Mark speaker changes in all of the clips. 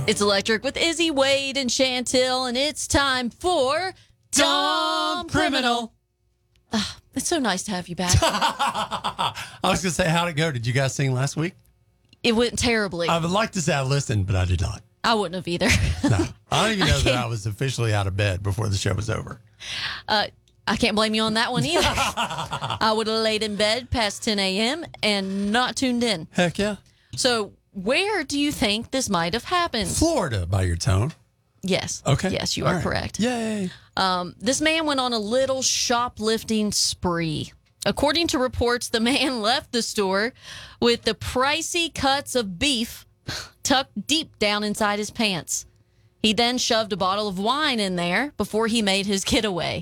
Speaker 1: It's Electric with Izzy, Wade, and Chantil, and it's time for Dumb Criminal. It's so nice to have you back.
Speaker 2: I was going to say, how'd it go? Did you guys sing last week?
Speaker 1: It went terribly.
Speaker 2: I would like to say I listened, but I did not.
Speaker 1: I wouldn't have either.
Speaker 2: No. I don't even know that I was officially out of bed before the show was over.
Speaker 1: I can't blame you on that one either. I would have laid in bed past 10 a.m. and not tuned in.
Speaker 2: Heck yeah.
Speaker 1: So where do you think this might have happened?
Speaker 2: Florida, by your tone.
Speaker 1: Yes.
Speaker 2: Okay.
Speaker 1: Yes, you
Speaker 2: All
Speaker 1: are
Speaker 2: right.
Speaker 1: correct.
Speaker 2: Yay.
Speaker 1: This man went on a little shoplifting spree. According to reports, the man left the store with the pricey cuts of beef tucked deep down inside his pants. He then shoved a bottle of wine in there before he made his getaway.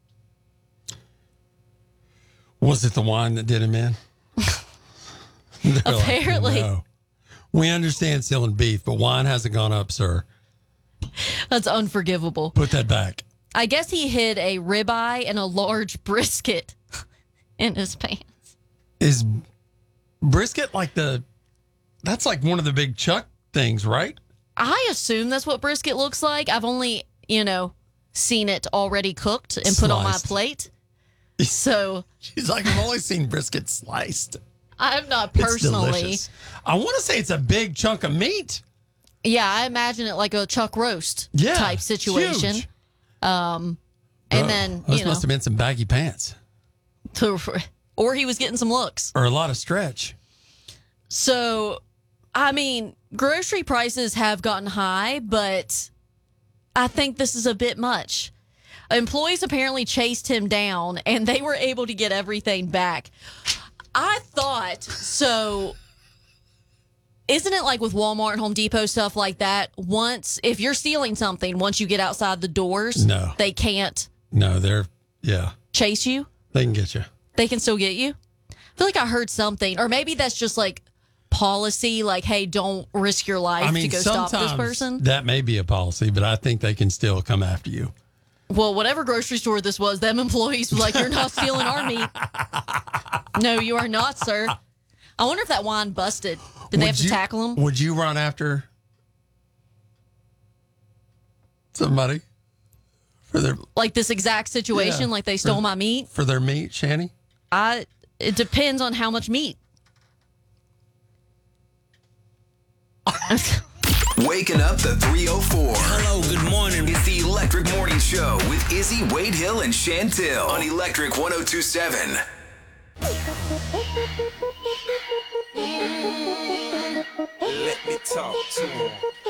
Speaker 2: Was it the wine that did him in? They're
Speaker 1: Apparently.
Speaker 2: Like, no. We understand selling beef, but wine hasn't gone up, sir.
Speaker 1: That's unforgivable.
Speaker 2: Put that back.
Speaker 1: I guess he hid a ribeye and a large brisket in his pants.
Speaker 2: Is brisket like that's like one of the big chuck things, right?
Speaker 1: I assume that's what brisket looks like. I've only, seen it already cooked and put on my
Speaker 2: Sliced.
Speaker 1: plate. So
Speaker 2: She's like, I've only seen brisket sliced.
Speaker 1: I have not
Speaker 2: It's
Speaker 1: personally.
Speaker 2: delicious. I want to say it's a big chunk of meat.
Speaker 1: Yeah, I imagine it like a chuck roast
Speaker 2: Yeah,
Speaker 1: type situation.
Speaker 2: huge.
Speaker 1: And then,
Speaker 2: Those must have been some baggy pants
Speaker 1: or he was getting some looks.
Speaker 2: or a lot of stretch.
Speaker 1: So, I mean, grocery prices have gotten high, but I think this is a bit much. Employees apparently chased him down and they were able to get everything back. I thought, so isn't it like with Walmart and Home Depot, stuff like that? If you're stealing something, once you get outside the doors,
Speaker 2: No.
Speaker 1: they can't
Speaker 2: No,
Speaker 1: chase you.
Speaker 2: they can get you.
Speaker 1: They can still get you. I feel like I heard something, or maybe that's just like policy, like, hey, don't risk your life to go stop this person.
Speaker 2: That may be a policy, but I think they can still come after you.
Speaker 1: Well, whatever grocery store this was, them employees were like, you're not stealing our meat. No, you are not, sir. I wonder if that wine busted. Did they have to tackle him?
Speaker 2: Would you run after somebody for their
Speaker 1: Like this exact situation,
Speaker 2: Yeah.
Speaker 1: like they stole my meat?
Speaker 2: for their meat, Shanny?
Speaker 1: It depends on how much meat.
Speaker 3: Waking up the 304.
Speaker 4: Hello, good morning.
Speaker 3: It's the Electric Morning Show with Izzy, Wade Hill, and Chantil on Electric 102.7.
Speaker 4: Let me talk to him.